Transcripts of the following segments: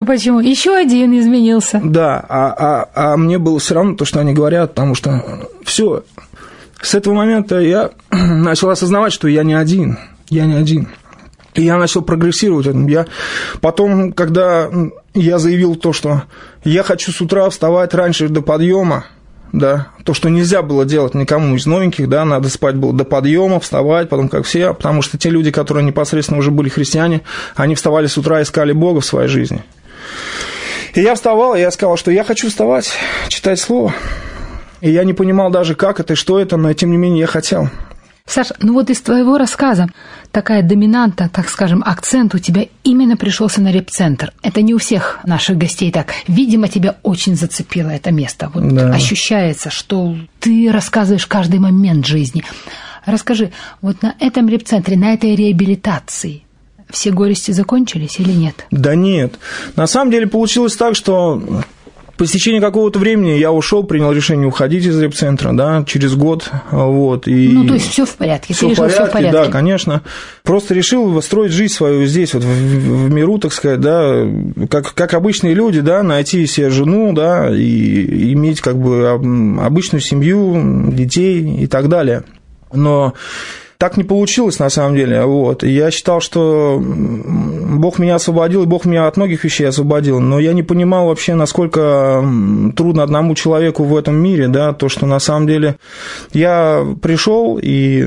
Почему? Еще один изменился. Да, а мне было все равно то, что они говорят, потому что все. С этого момента я начал осознавать, что я не один. И я начал прогрессировать в этом. Потом, когда я заявил то, что я хочу с утра вставать раньше до подъема, да, то, что нельзя было делать никому из новеньких, да, надо спать было до подъема, вставать, потом как все, потому что те люди, которые непосредственно уже были христиане, они вставали с утра, искали Бога в своей жизни. И я вставал, и я сказал, что я хочу вставать, читать Слово. И я не понимал даже, как это и что это, но тем не менее я хотел. Саша, ну вот из твоего рассказа такая доминанта, так скажем, акцент у тебя именно пришелся на репцентр. Это не у всех наших гостей так. Видимо, тебя очень зацепило это место. Вот да. Ощущается, что ты рассказываешь каждый момент жизни. Расскажи, вот на этом репцентре, на этой реабилитации все горести закончились или нет? Да нет. На самом деле получилось так, что по истечении какого-то времени я ушел, принял решение уходить из репцентра, да, через год, вот. И ну, то есть все в порядке, все в порядке, да, конечно. Просто решил строить жизнь свою здесь, вот в миру, так сказать, да, как обычные люди, да, найти себе жену, да, и иметь как бы обычную семью, детей и так далее. Но так не получилось, на самом деле, вот. И я считал, что Бог меня освободил, и Бог меня от многих вещей освободил, но я не понимал вообще, насколько трудно одному человеку в этом мире, да, то, что на самом деле я пришел и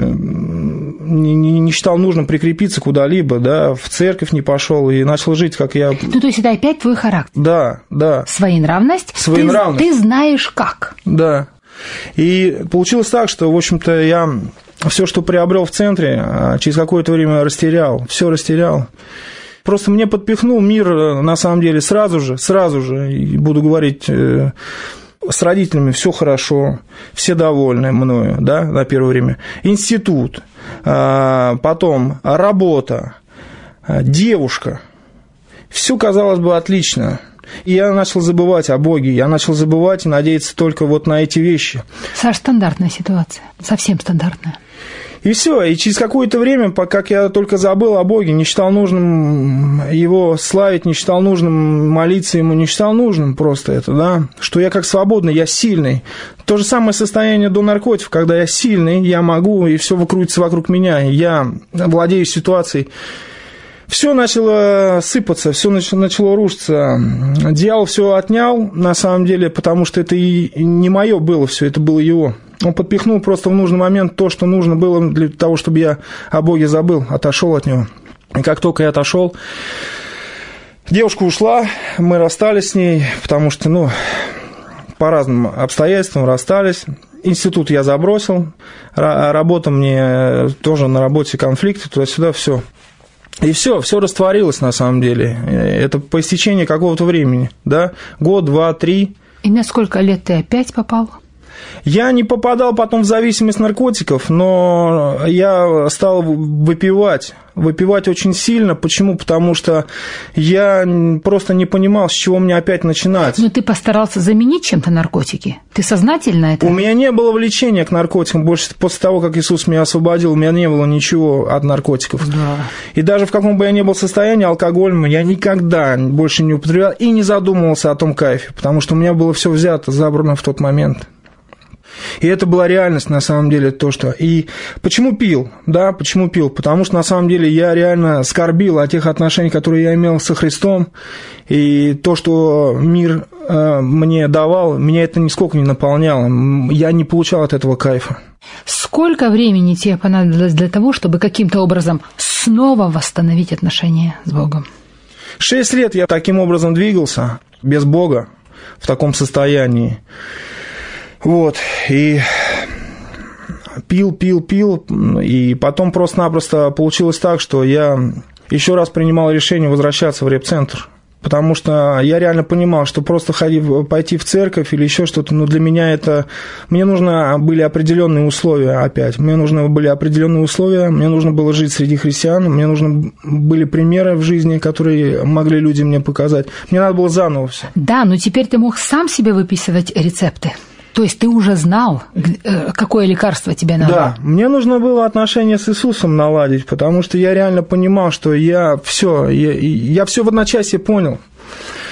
не считал нужным прикрепиться куда-либо, да, в церковь не пошел и начал жить, как я... Ну, то есть это опять твой характер? Да. Своенравность? Своенравность. Ты знаешь как? Да. И получилось так, что, в общем-то, я все, что приобрел в центре, через какое-то время растерял, все растерял. Просто мне подпихнул мир, на самом деле, сразу же, и буду говорить, с родителями все хорошо, все довольны мною, да, на первое время. Институт, потом работа, девушка, все, казалось бы, отлично. И я начал забывать о Боге, я начал забывать и надеяться только вот на эти вещи. Саш, стандартная ситуация, совсем стандартная. И все, и через какое-то время, как я только забыл о Боге, не считал нужным Его славить, не считал нужным молиться Ему, не считал нужным просто это, да, что я как свободный, я сильный. То же самое состояние до наркотиков, когда я сильный, я могу, и все крутится вокруг меня, я владею ситуацией. Все начало сыпаться, все начало рушиться. Дьявол все отнял, на самом деле, потому что это и не мое было все, это было его. Он подпихнул просто в нужный момент то, что нужно было для того, чтобы я о Боге забыл, отошел от него. И как только я отошел, девушка ушла, мы расстались с ней, потому что, по разным обстоятельствам расстались. Институт я забросил, работа мне тоже на работе конфликты, туда-сюда, все. И все растворилось на самом деле. Это по истечении какого-то времени, да, год, 2, 3. И на сколько лет ты опять попал? Я не попадал потом в зависимость наркотиков, но я стал выпивать очень сильно. Почему? Потому что я просто не понимал, с чего мне опять начинать. Но ты постарался заменить чем-то наркотики? Ты сознательно это? У меня не было влечения к наркотикам. Больше после того, как Иисус меня освободил, у меня не было ничего от наркотиков. Да. И даже в каком бы я ни был состоянии, алкоголем я никогда больше не употреблял и не задумывался о том кайфе, потому что у меня было все взято, забрано в тот момент. И это была реальность, на самом деле, то, что... И почему пил? Да, почему пил? Потому что, на самом деле, я реально скорбил о тех отношениях, которые я имел со Христом, и то, что мир мне давал, меня это нисколько не наполняло. Я не получал от этого кайфа. Сколько времени тебе понадобилось для того, чтобы каким-то образом снова восстановить отношения с Богом? 6 лет я таким образом двигался, без Бога, в таком состоянии. Вот, и пил, и потом просто-напросто получилось так, что я еще раз принимал решение возвращаться в репцентр, потому что я реально понимал, что просто пойти в церковь или еще что-то, для меня это... Мне нужны были определенные условия опять, мне нужны нужно было жить среди христиан, мне нужны были примеры в жизни, которые могли люди мне показать, мне надо было заново все. Да, но теперь ты мог сам себе выписывать рецепты. То есть ты уже знал, какое лекарство тебе надо? Да, мне нужно было отношения с Иисусом наладить, потому что я реально понимал, что я все в одночасье понял.